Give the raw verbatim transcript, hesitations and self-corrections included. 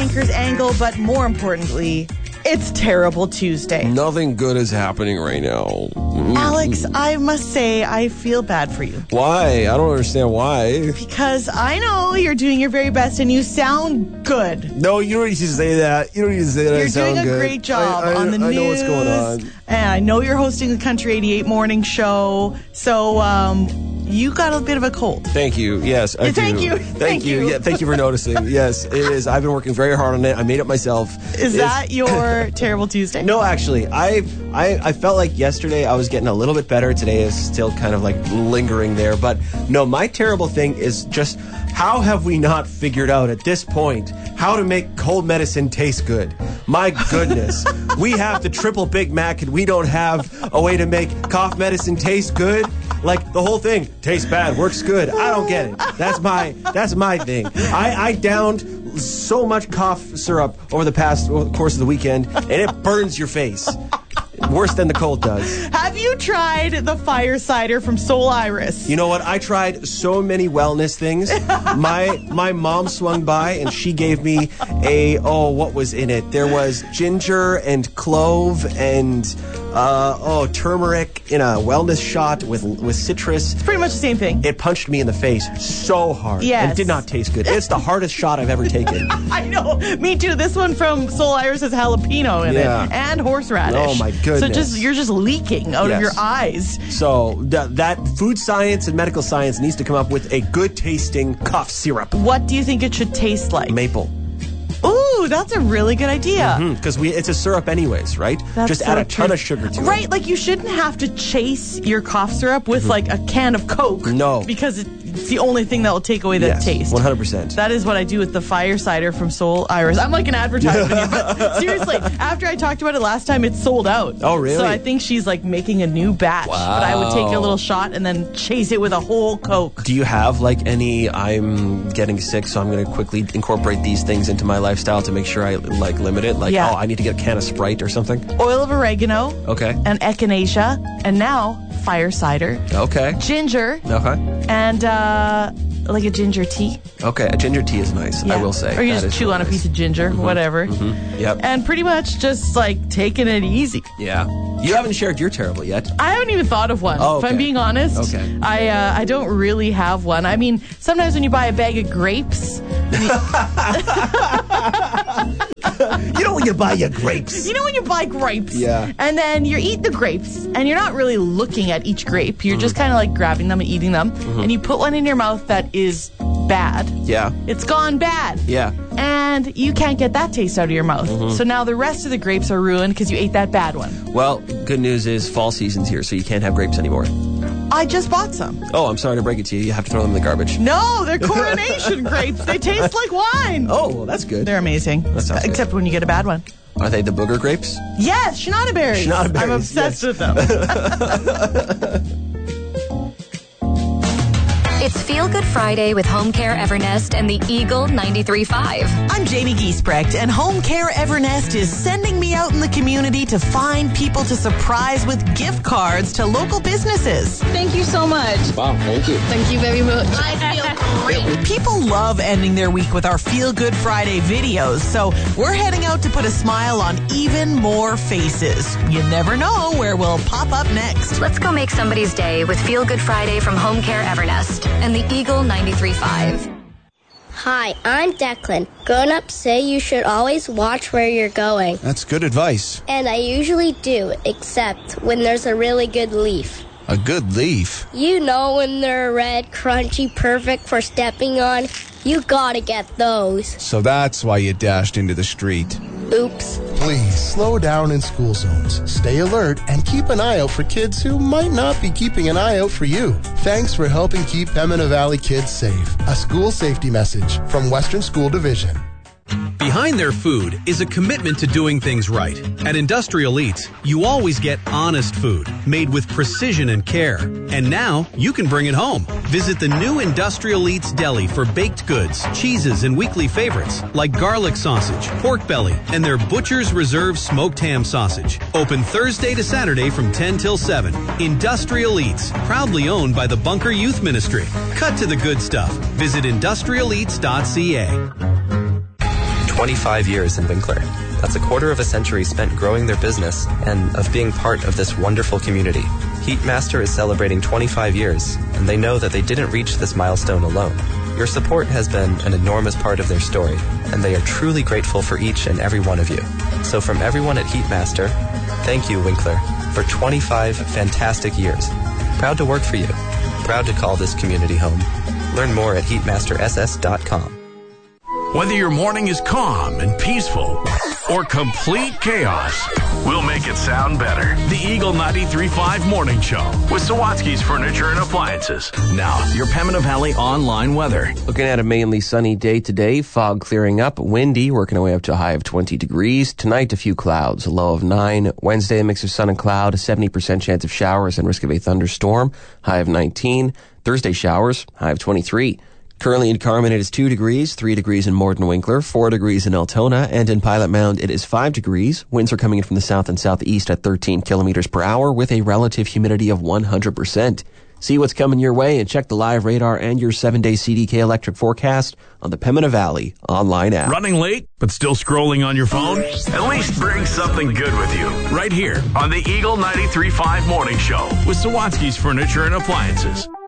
anchor's angle, but more importantly, it's Terrible Tuesday. Nothing good is happening right now. Mm. Alex, I must say, I feel bad for you. Why? I don't understand why. Because I know you're doing your very best and you sound good. No, you don't need to say that. You don't need to say that. You're I sound doing a good. great job I, I, on the I news. know what's going on. And I know you're hosting the Country eighty-eight morning show. So, um... you got a bit of a cold. Thank you. Yes, I yeah, thank do. you. Thank, thank you. you. Yeah, thank you for noticing. Yes, it is. I've been working very hard on it. I made it myself. Is it's, that your Terrible Tuesday? No, actually, I, I I felt like yesterday I was getting a little bit better. Today is still kind of like lingering there. But no, my terrible thing is just how have we not figured out at this point how to make cold medicine taste good? My goodness. We have the triple Big Mac and we don't have a way to make cough medicine taste good? Like the whole thing tastes bad, works good. I don't get it. That's my that's my thing. I, I downed so much cough syrup over the past over the course of the weekend, and it burns your face. Worse than the cold does. Have you tried the fire cider from Soul Iris? You know what? I tried so many wellness things. My my mom swung by and she gave me a, oh, what was in it? There was ginger and clove and, uh, oh, turmeric in a wellness shot with with citrus. It's pretty much the same thing. It punched me in the face so hard. Yes. And did not taste good. It's the hardest shot I've ever taken. I know. Me too. This one from Soul Iris has jalapeno in Yeah. it and horseradish. Oh, my goodness. So just you're just leaking out Yes. of your eyes. So th- that food science and medical science needs to come up with a good tasting cough syrup. What do you think it should taste like? Maple. Ooh, that's a really good idea. Because we it's a syrup anyways, right? That's Just so add a ton true. of sugar to it. Right, like you shouldn't have to chase your cough syrup with like a can of Coke. No. Because it's the only thing that will take away that Yes, taste. one hundred percent. That is what I do with the fire cider from Soul Iris. I'm like an advertisement here, but seriously, after I talked about it last time, it sold out. Oh, really? So I think she's like making a new batch. Wow. But I would take a little shot and then chase it with a whole Coke. Do you have like any, I'm getting sick, so I'm going to quickly incorporate these things into my lifestyle to make sure I like limit it? Like, Yeah. oh, I need to get a can of Sprite or something? Oil of oregano. Okay. And echinacea. And now fire cider. Okay. Ginger. Okay. And uh, like a ginger tea. Okay. A ginger tea is nice, Yeah. I will say. Or you That just is chew really on a nice. piece of ginger, whatever. Mm-hmm. Yep. And pretty much just like taking it easy. Yeah. You haven't shared your terrible yet. I haven't even thought of one. Oh, If I'm okay. being honest, Okay. I uh, I don't really have one. I mean, sometimes when you buy a bag of grapes, You know when you buy your grapes. you know when you buy grapes, Yeah. and then you eat the grapes, and you're not really looking at each grape. You're just kind of like grabbing them and eating them, and you put one in your mouth that is bad. Yeah. It's gone bad. Yeah. And you can't get that taste out of your mouth. So now the rest of the grapes are ruined because you ate that bad one. Well, good news is fall season's here, so you can't have grapes anymore. I just bought some. Oh, I'm sorry to break it to you. You have to throw them in the garbage. No, they're coronation grapes. They taste like wine. Oh, well, that's good. They're amazing. That sounds good. Except when you get a bad one. Are they the booger grapes? Yes, Shinada berries. Shinada I'm berries, obsessed yes. with them. It's Feel Good Friday with Home Care Evernest and the Eagle ninety-three point five. I'm Jamie Giesbrecht, and Home Care Evernest is sending me out in the community to find people to surprise with gift cards to local businesses. Thank you so much. Wow, thank you. Thank you very much. I feel great. People love ending their week with our Feel Good Friday videos, so we're heading out to put a smile on even more faces. You never know where we'll pop up next. Let's go make somebody's day with Feel Good Friday from Home Care Evernest and the Eagle ninety-three point five. Hi, I'm Declan. Grown-ups say you should always watch where you're going. That's good advice. And I usually do, except when there's a really good leaf. A good leaf. You know when they're red, crunchy, perfect for stepping on? You gotta get those. So that's why you dashed into the street. Oops. Please slow down in school zones. Stay alert and keep an eye out for kids who might not be keeping an eye out for you. Thanks for helping keep Pembina Valley kids safe. A school safety message from Western School Division. Behind their food is a commitment to doing things right. At Industrial Eats, you always get honest food, made with precision and care. And now, you can bring it home. Visit the new Industrial Eats Deli for baked goods, cheeses, and weekly favorites, like garlic sausage, pork belly, and their Butcher's Reserve smoked ham sausage. Open Thursday to Saturday from ten till seven. Industrial Eats, proudly owned by the Bunker Youth Ministry. Cut to the good stuff. Visit industrial eats dot c a. twenty-five years in Winkler. That's a quarter of a century spent growing their business and of being part of this wonderful community. Heatmaster is celebrating twenty-five years, and they know that they didn't reach this milestone alone. Your support has been an enormous part of their story, and they are truly grateful for each and every one of you. So from everyone at Heatmaster, thank you, Winkler, for twenty-five fantastic years. Proud to work for you. Proud to call this community home. Learn more at heatmaster s s dot com. Whether your morning is calm and peaceful or complete chaos, we'll make it sound better. The Eagle ninety-three point five Morning Show with Sawatsky's Furniture and Appliances. Now, your Pembina Valley online weather. Looking at a mainly sunny day today, fog clearing up, windy, working our way up to a high of twenty degrees. Tonight, a few clouds, a low of nine. Wednesday, a mix of sun and cloud, a seventy percent chance of showers and risk of a thunderstorm, high of nineteen. Thursday, showers, high of twenty-three. Currently in Carman, it is two degrees, three degrees in Morden Winkler, four degrees in Altona, and in Pilot Mound, it is five degrees. Winds are coming in from the south and southeast at thirteen kilometers per hour with a relative humidity of one hundred percent. See what's coming your way and check the live radar and your seven-day C D K electric forecast on the Pembina Valley online app. Running late, but still scrolling on your phone? At least bring something good with you. Right here on the Eagle ninety-three point five Morning Show with Sawatsky's Furniture and Appliances.